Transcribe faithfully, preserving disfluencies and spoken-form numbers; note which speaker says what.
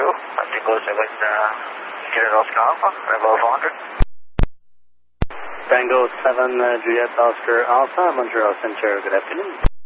Speaker 1: Tango seven, uh, Juliet Oscar Alpha, level four hundred.
Speaker 2: Tango seven, uh, Juliet Oscar Alpha, Montreal Center, good afternoon.